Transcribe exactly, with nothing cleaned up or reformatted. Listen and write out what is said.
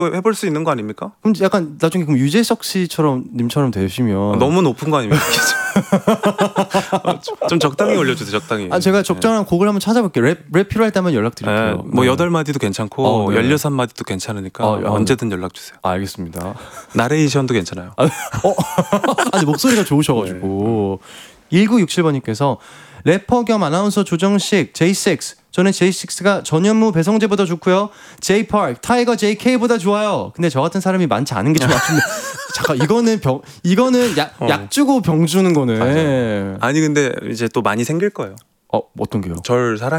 해볼 수 있는 거 아닙니까? 그럼 약간 나중에 그럼 유재석 씨처럼 님처럼 되시면 너무 높은 거 아닙니까? 좀 적당히 올려주세요. 적당히. 아 제가 적절한 곡을 한번 찾아볼게요. 랩, 랩 필요할 때만 연락드릴게요. 네, 뭐 여덟 마디도 괜찮고 어, 네. 열여섯 마디도 괜찮으니까 어, 어, 언제든 연락 주세요. 아, 알겠습니다. 나레이션도 괜찮아요. 아, 어? 아니 목소리가 좋으셔가지고 일구육칠 번님께서 래퍼 겸 아나운서 조정식 제이식스. 저는 제이식스가 전현무 배성재보다 좋고요. 제이파크 타이거 제이케이보다 좋아요. 근데 저 같은 사람이 많지 않은 게 좀 아쉽네요. 잠깐 이거는 병 이거는 약, 어. 약 주고 병 주는 거네. 맞아요. 아니 근데 이제 또 많이 생길 거예요. 어 어떤 게요? 절 사랑.